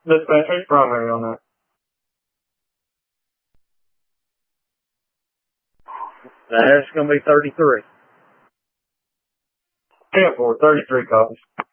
Dispatch, primary on that. There's going to be 33. 10-4, 33 copies.